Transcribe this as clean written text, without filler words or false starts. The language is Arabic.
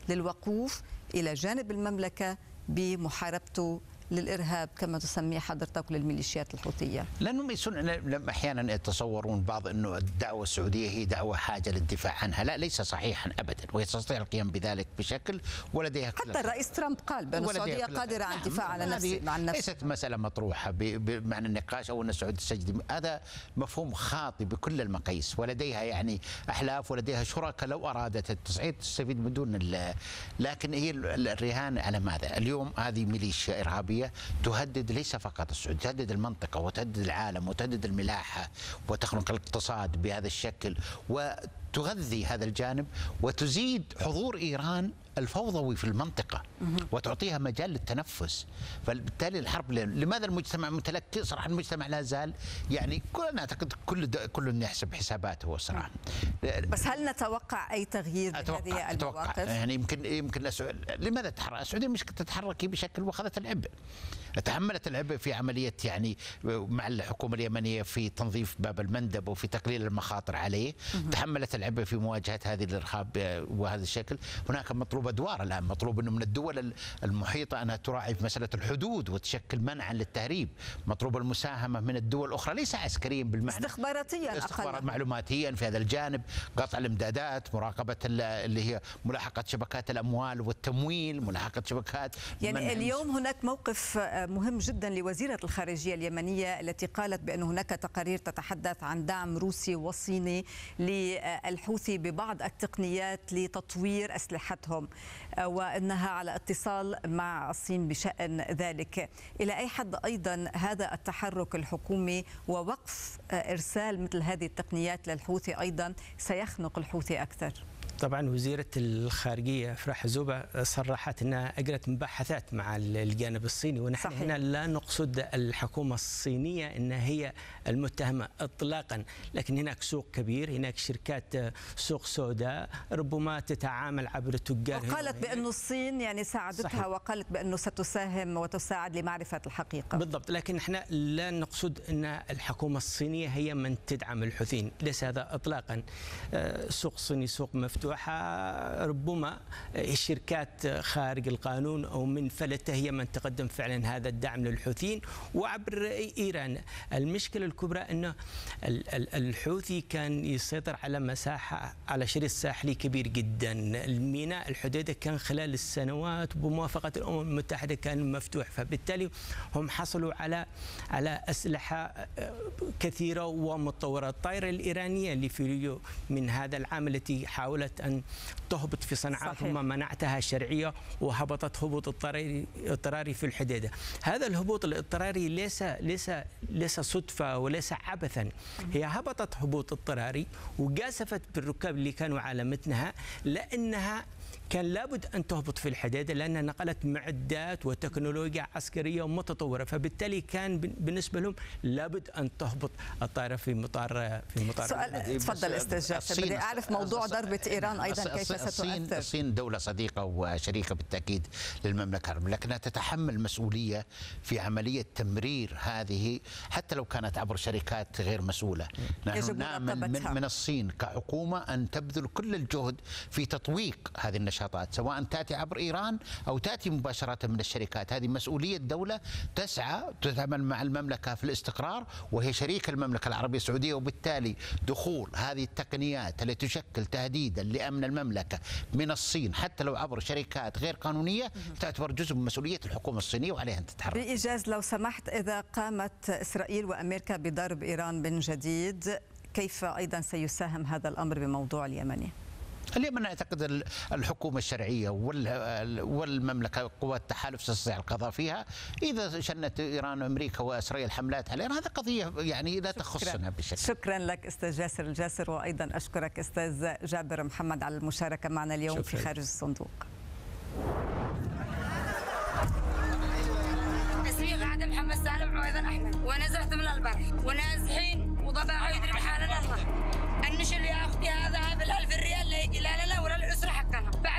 للوقوف إلى جانب المملكة بمحاربته للإرهاب كما تسميه حضرتك للميليشيات الحوثية؟ لأنهم أحيانا يتصورون بعض أنه الدعوة السعودية هي دعوة حاجة للدفاع عنها. لا، ليس صحيحا أبدا، وهي تستطيع القيام بذلك بشكل ولديها حتى الرئيس ترامب قال بأن السعودية قادرة على الدفاع عن نفسها. ليست مسألة مطروحة بمعنى النقاش أو أن السعودية تسجد، هذا مفهوم خاطئ بكل المقاييس، ولديها يعني أحلاف ولديها شركاء لو أرادت التصعيد تستفيد من دون لكن هي الرهان على ماذا؟ اليوم هذه ميليشيا إرهابية تهدد ليس فقط السعودية، تهدد المنطقة وتهدد العالم وتهدد الملاحة وتخنق الاقتصاد بهذا الشكل وتغذي هذا الجانب وتزيد حضور إيران الفوضوي في المنطقة وتعطيها مجال للتنفس. فبالتالي الحرب لماذا المجتمع متلكئ؟ صراحة المجتمع لا زال يعني أنا أعتقد كل يحسب حساباته صراحة. بس هل نتوقع أي تغيير بهذه المواقف؟ يعني يمكن لماذا تتحرك السعودية؟ مش تتحرك بشكل وأخذت العبء، تحملت العبء في عملية يعني مع الحكومة اليمنية في تنظيف باب المندب وفي تقليل المخاطر عليه، تحملت العبء في مواجهة هذه الإرهاب وهذا الشكل. هناك مطلوب أدوار الآن، مطلوب أنه من الدول المحيطة أنها تراعي في مسألة الحدود وتشكل منعا للتهريب، مطلوب المساهمة من الدول الأخرى ليس عسكريا بالمعنى، استخباراتيا معلوماتيا في هذا الجانب، قطع الإمدادات، مراقبة اللي هي ملاحقة شبكات الأموال والتمويل، ملاحقة شبكات. يعني اليوم هناك موقف مهم جدا لوزيرة الخارجية اليمنية التي قالت بأن هناك تقارير تتحدث عن دعم روسي وصيني للحوثي ببعض التقنيات لتطوير أسلحتهم، وأنها على اتصال مع الصين بشأن ذلك. إلى أي حد أيضا هذا التحرك الحكومي ووقف إرسال مثل هذه التقنيات للحوثي أيضا سيخنق الحوثي أكثر؟ طبعا وزيرة الخارجية فرح زوبة صرحت أنها أجرت مباحثات مع الجانب الصيني، ونحن هنا لا نقصد الحكومة الصينية أنها هي المتهمة إطلاقا، لكن هناك سوق كبير، هناك شركات سوق سوداء ربما تتعامل عبر التجار. وقالت بأن الصين يعني ساعدتها. صحيح. وقالت بأنه ستساهم وتساعد لمعرفة الحقيقة. بالضبط، لكن احنا لا نقصد أن الحكومة الصينية هي من تدعم الحوثيين، ليس هذا إطلاقا. سوق صيني سوق مفتوح، ربما الشركات خارج القانون أو من فلته هي من تقدم فعلا هذا الدعم للحوثيين وعبر إيران. المشكلة الكبرى أنه الحوثي كان يسيطر على مساحة، على شريط ساحلي كبير جدا. الميناء الحديدة كان خلال السنوات بموافقة الأمم المتحدة كان مفتوح، فبالتالي هم حصلوا على أسلحة كثيرة ومتطورة. الطائرة الإيرانية اللي في من هذا العام التي حاولت أن تهبط في صنعاء ثم منعتها شرعية وهبطت هبوط اضطراري في الحديدة. هذا الهبوط الاضطراري ليس صدفة وليس عبثا، هي هبطت هبوط اضطراري وقاسفت بالركاب اللي كانوا على متنها، لأنها كان لابد أن تهبط في الحديدة لأنها نقلت معدات وتكنولوجيا عسكرية متطورة، فبالتالي كان بالنسبة لهم لابد أن تهبط الطائرة في مطار سؤال تفضل أستاذ جاسر، بدي أعرف موضوع ضربة إيران أيضا كيف ستؤثر. الصين دولة صديقة وشريكة بالتأكيد للمملكة العربية، لكنها تتحمل مسؤولية في عملية تمرير هذه حتى لو كانت عبر شركات غير مسؤولة. نحن نأمل من الصين كحكومة أن تبذل كل الجهد في تطويق هذه النشاطات، سواء تأتي عبر إيران أو تأتي مباشرة من الشركات. هذه مسؤولية دولة تسعى تتعامل مع المملكة في الاستقرار، وهي شريك المملكة العربية السعودية، وبالتالي دخول هذه التقنيات التي تشكل تهديدا لأمن المملكة من الصين حتى لو عبر شركات غير قانونية تعتبر جزء من مسؤولية الحكومة الصينية وعليها أن تتحرك. بإيجاز لو سمحت، إذا قامت إسرائيل وأمريكا بضرب إيران من جديد كيف أيضا سيساهم هذا الأمر بموضوع اليمني؟ اليمن أعتقد الحكومة الشرعية والمملكة قوات التحالف تستطيع القضاء فيها. إذا شنت إيران وأمريكا وإسرائيل حملات على إيران هذا قضية يعني لا تخصنا بشكل. شكرا لك أستاذ جاسر الجاسر، وأيضا أشكرك أستاذ جابر محمد على المشاركة معنا اليوم في خارج الصندوق. اسمي غادة محمد سالم عويضا أحمد، ونزحت من البر ونازحين وضباع يدري بحال الله. النشر يا أختي هذا ب1000 ريال لا لنا ولا الأسرة حقنا.